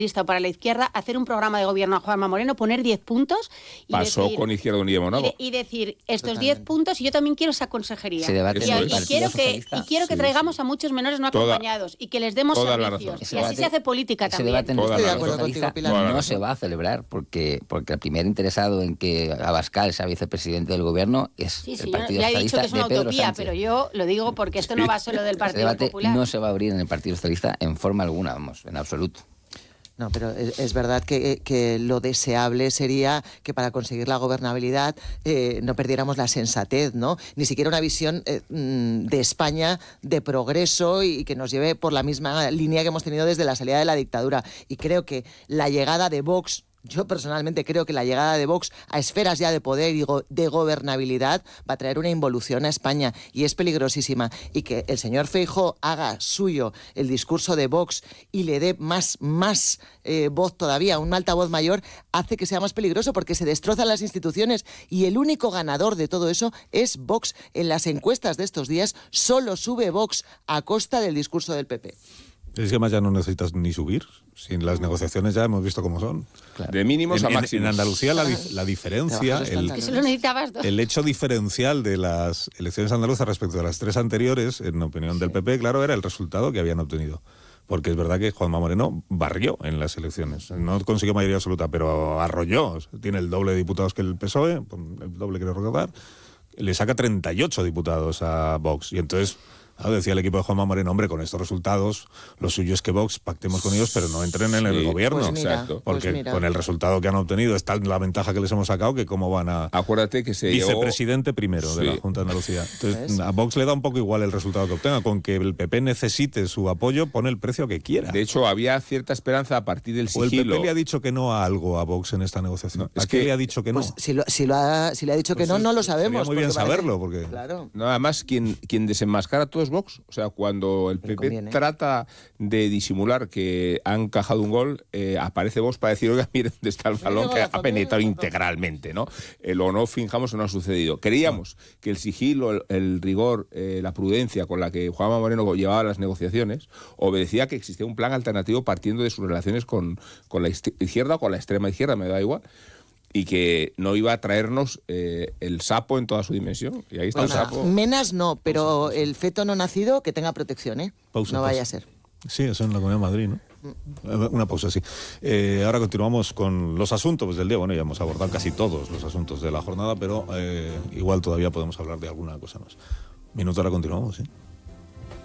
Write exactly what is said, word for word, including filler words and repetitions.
para la izquierda, hacer un programa de gobierno a Juanma Moreno, poner diez puntos y pasó decir, con Izquierda Unida y Monado. Y, de, y decir, estos diez puntos y yo también quiero esa consejería. Se debate y, en el y, Partido quiero que, Socialista. y quiero que Sí, traigamos sí. a muchos menores no Toda- acompañados y que les demos toda la servicios. razón. Y así se hace política ese también. debate en el Toda Partido la razón. Socialista Toda la no razón. se va a celebrar porque, porque el primer interesado en que Abascal sea vicepresidente del gobierno es Sí, sí, el yo Partido ya he dicho Socialista que es una de Pedro utopía, Sánchez. pero yo lo digo porque esto no va solo del Ese Partido debate Popular. no se va a abrir en el Partido Socialista en forma alguna, vamos, en absoluto. No, pero es, es verdad que, que lo deseable sería que para conseguir la gobernabilidad eh, no perdiéramos la sensatez, ¿no? Ni siquiera una visión eh, de España de progreso y que nos lleve por la misma línea que hemos tenido desde la salida de la dictadura. Y creo que la llegada de Vox... Yo personalmente creo que la llegada de Vox a esferas ya de poder y go- de gobernabilidad va a traer una involución a España y es peligrosísima. Y que el señor Feijóo haga suyo el discurso de Vox y le dé más, más eh, voz todavía, un altavoz mayor, hace que sea más peligroso porque se destrozan las instituciones y el único ganador de todo eso es Vox. En las encuestas de estos días solo sube Vox a costa del discurso del P P. Es que además ya no necesitas ni subir. Sin las negociaciones ya hemos visto cómo son. Claro. De mínimos En, a en- máximos. en Andalucía la, dif- la diferencia, Trabajos el, estantes. Eso lo necesitabas dos. el hecho diferencial de las elecciones andaluzas respecto a las tres anteriores, en opinión del P P, claro, era el resultado que habían obtenido. Porque es verdad que Juanma Moreno barrió en las elecciones. No consiguió mayoría absoluta, pero arrolló. Tiene el doble de diputados que el P S O E, el doble quiero recordar. Le saca treinta y ocho diputados a Vox. Y entonces... Claro, decía el equipo de Juanma Moreno, hombre, con estos resultados, lo suyo es que Vox pactemos con ellos, pero no entren en el Sí, gobierno. pues mira, exacto. pues Porque mira. con el resultado que han obtenido, está la ventaja que les hemos sacado, que cómo van a... Acuérdate que se llegó... Vicepresidente primero de Sí. la Junta de Andalucía. Entonces, ¿Ves? a Vox le da un poco igual el resultado que obtenga. Con que el P P necesite su apoyo, pone el precio que quiera. De hecho, había cierta esperanza a partir del ¿O el P sigilo. P le ha dicho que no a algo a Vox en esta negociación? No, es ¿A qué que- le ha dicho que no? Pues si, lo, si, lo ha, si le ha dicho Pues que no, sí, no lo sería sabemos. muy bien porque parece- saberlo, porque- Claro. Nada más, quien, quien desenmascara todo es Vox. O sea, cuando el Le P P conviene. trata de disimular que han encajado un gol, eh, aparece Vox para decir, oiga, miren dónde está el balón que ha penetrado integralmente, ¿no? Eh, lo no finjamos o no ha sucedido. Creíamos que el sigilo, el, el rigor, eh, la prudencia con la que Juanma Moreno llevaba las negociaciones obedecía que existía un plan alternativo partiendo de sus relaciones con, con la izquierda o con la extrema izquierda, me da igual. Y que no iba a traernos eh, el sapo en toda su dimensión. Y ahí está Pues el nada, sapo. menas no, pero el feto no nacido que tenga protección, ¿eh? Pausa, no vaya pausa. a ser. Sí, eso en la Comunidad de Madrid, ¿no? Eh, Una pausa, sí. Eh, ahora continuamos con los asuntos del día. Bueno, ya hemos abordado casi todos los asuntos de la jornada, pero eh, igual todavía podemos hablar de alguna cosa más. Minuto, ahora continuamos, ¿sí?